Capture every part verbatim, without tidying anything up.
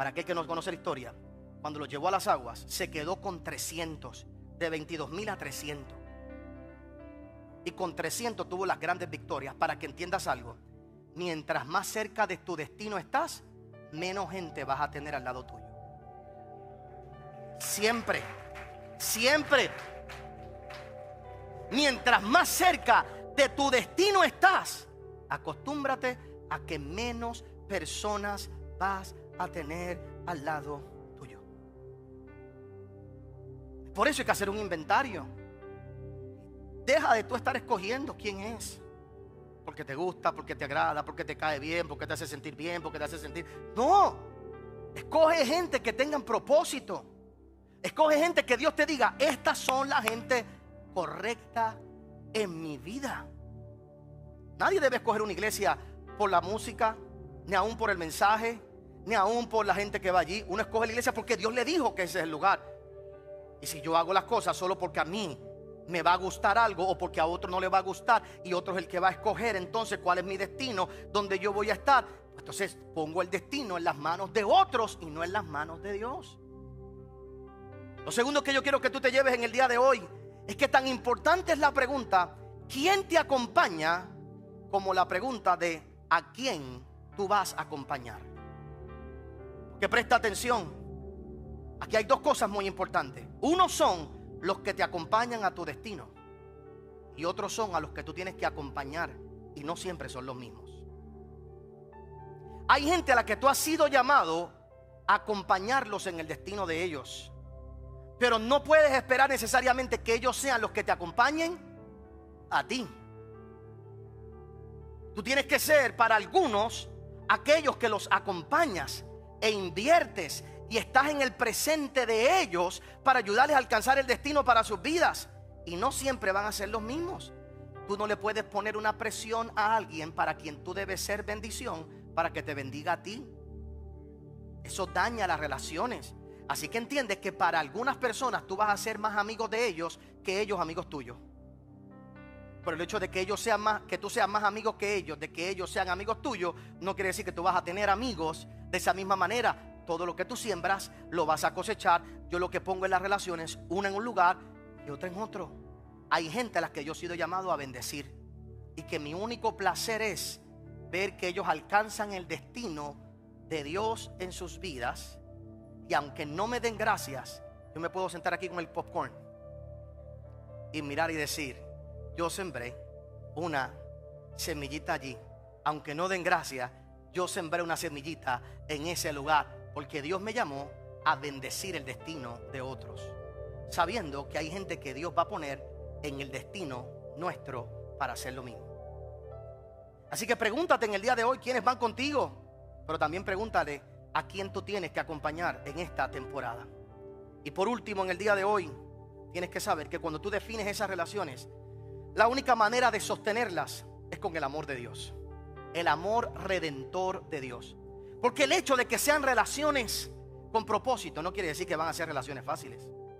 Para aquel que no conoce la historia, cuando lo llevó a las aguas, se quedó con trescientos, de veintidós mil a trescientos. Y con trescientos tuvo las grandes victorias. Para que entiendas algo, mientras más cerca de tu destino estás, menos gente vas a tener al lado tuyo. Siempre, siempre. Mientras más cerca de tu destino estás, acostúmbrate a que menos personas vas a tener al lado tuyo. Por eso hay que hacer un inventario. Deja de tú estar escogiendo quién es, porque te gusta, porque te agrada, porque te cae bien, porque te hace sentir bien, porque te hace sentir... No, escoge gente que tengan propósito. Escoge gente que Dios te diga: estas son la gente correcta en mi vida. Nadie debe escoger una iglesia por la música, ni aún por el mensaje, ni aún por la gente que va allí. Uno escoge la iglesia porque Dios le dijo que ese es el lugar. Y si yo hago las cosas solo porque a mí me va a gustar algo, o porque a otro no le va a gustar y otro es el que va a escoger, entonces ¿cuál es mi destino? ¿Dónde yo voy a estar? Pues entonces pongo el destino en las manos de otros y no en las manos de Dios. Lo segundo que yo quiero que tú te lleves en el día de hoy es que tan importante es la pregunta ¿quién te acompaña? Como la pregunta de ¿a quién tú vas a acompañar? Que presta atención. Aquí hay dos cosas muy importantes. Uno son los que te acompañan a tu destino, y otros son a los que tú tienes que acompañar, y no siempre son los mismos. Hay gente a la que tú has sido llamado a acompañarlos en el destino de ellos, pero no puedes esperar necesariamente que ellos sean los que te acompañen a ti. Tú tienes que ser para algunos aquellos que los acompañas e inviertes y estás en el presente de ellos para ayudarles a alcanzar el destino para sus vidas. Y no siempre van a ser los mismos. Tú no le puedes poner una presión a alguien para quien tú debes ser bendición, para que te bendiga a ti. Eso daña las relaciones. Así que entiendes que para algunas personas tú vas a ser más amigos de ellos que ellos amigos tuyos. Por el hecho de que ellos sean más, que tú seas más amigos que ellos, de que ellos sean amigos tuyos, no quiere decir que tú vas a tener amigos de esa misma manera. Todo lo que tú siembras lo vas a cosechar. Yo lo que pongo en las relaciones, una en un lugar y otra en otro. Hay gente a la que yo he sido llamado a bendecir, y que mi único placer es ver que ellos alcanzan el destino de Dios en sus vidas. Y aunque no me den gracias, yo me puedo sentar aquí con el popcorn y mirar y decir: yo sembré una semillita allí. Aunque no den gracias, yo sembré una semillita en ese lugar, porque Dios me llamó a bendecir el destino de otros, sabiendo que hay gente que Dios va a poner en el destino nuestro para hacer lo mismo. Así que pregúntate en el día de hoy quiénes van contigo, pero también pregúntale a quién tú tienes que acompañar en esta temporada. Y por último, en el día de hoy tienes que saber que cuando tú defines esas relaciones, la única manera de sostenerlas es con el amor de Dios, el amor redentor de Dios. Porque el hecho de que sean relaciones con propósito no quiere decir que van a ser relaciones fáciles.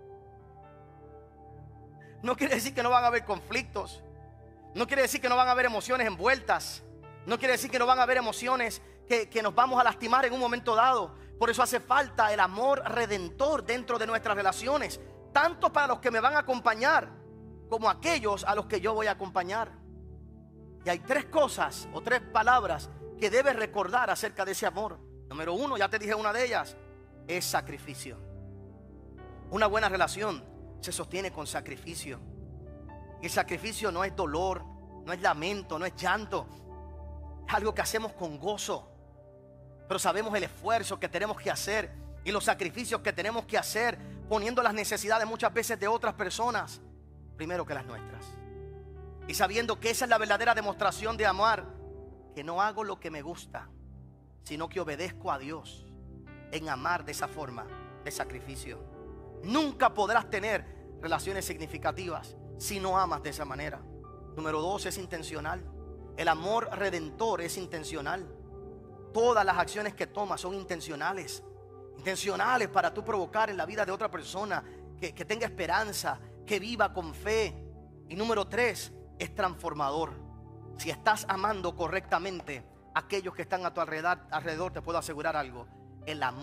No quiere decir que no van a haber conflictos. No quiere decir que no van a haber emociones envueltas. No quiere decir que no van a haber emociones que, que nos vamos a lastimar en un momento dado. Por eso hace falta el amor redentor dentro de nuestras relaciones, tanto para los que me van a acompañar como aquellos a los que yo voy a acompañar. Y hay tres cosas o tres palabras que debes recordar acerca de ese amor. Número uno, ya te dije una de ellas, es sacrificio. Una buena relación se sostiene con sacrificio. Y el sacrificio no es dolor, no es lamento, no es llanto. Es algo que hacemos con gozo. Pero sabemos el esfuerzo que tenemos que hacer y los sacrificios que tenemos que hacer, poniendo las necesidades muchas veces de otras personas primero que las nuestras. Y sabiendo que esa es la verdadera demostración de amar, que no hago lo que me gusta, sino que obedezco a Dios en amar de esa forma de sacrificio. Nunca podrás tener relaciones significativas si no amas de esa manera. Número dos, es intencional. El amor redentor es intencional. Todas las acciones que tomas son intencionales. Intencionales para tú provocar en la vida de otra persona que, que tenga esperanza, que viva con fe. Y número tres, es transformador. Si estás amando correctamente a aquellos que están a tu alrededor, alrededor te puedo asegurar algo: el amor